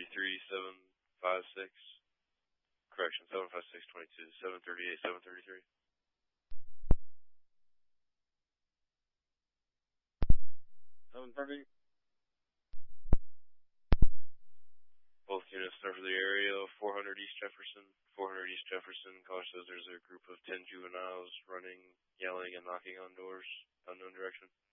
756. Correction, 75622, 738, 733. 730. Both units cover the area of 400 East Jefferson. 400 East Jefferson, caller says there's a group of 10 juveniles running, yelling, and knocking on doors, unknown direction.